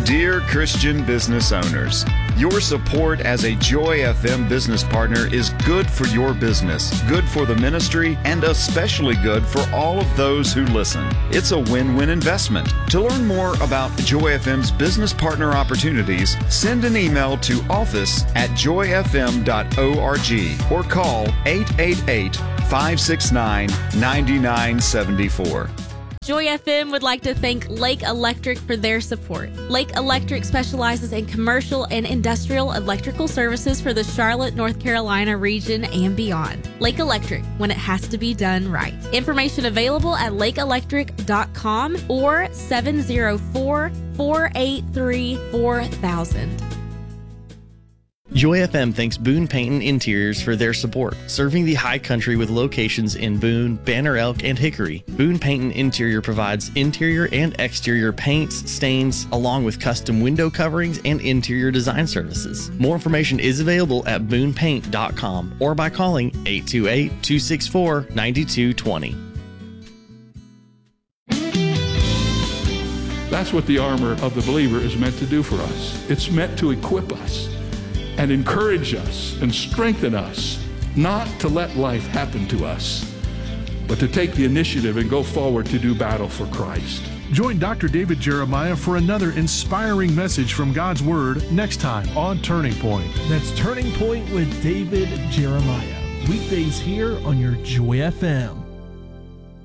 Dear Christian business owners, your support as a Joy FM business partner is good for your business, good for the ministry, and especially good for all of those who listen. It's a win-win investment. To learn more about Joy FM's business partner opportunities, send an email to office@joyfm.org or call 888-569-9974. Joy FM would like to thank Lake Electric for their support. Lake Electric specializes in commercial and industrial electrical services for the Charlotte, North Carolina region and beyond. Lake Electric, when it has to be done right. Information available at lakeelectric.com or 704-483-4000. Joy FM thanks Boone Paint & Interiors for their support, serving the high country with locations in Boone, Banner Elk, and Hickory. Boone Paint & Interior provides interior and exterior paints, stains, along with custom window coverings and interior design services. More information is available at boonepaint.com or by calling 828-264-9220. That's what the armor of the believer is meant to do for us. It's meant to equip us and encourage us and strengthen us, not to let life happen to us, but to take the initiative and go forward to do battle for Christ. Join Dr. David Jeremiah for another inspiring message from God's Word next time on Turning Point. That's Turning Point with David Jeremiah. Weekdays here on your Joy FM.